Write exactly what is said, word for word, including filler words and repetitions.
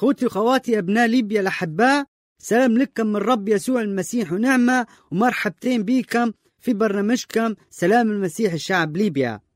خوتي وخواتي أبناء ليبيا الأحباء، سلام لكم من رب يسوع المسيح ونعمة ومرحبتين بكم في برنامجكم سلام المسيح الشعب ليبيا.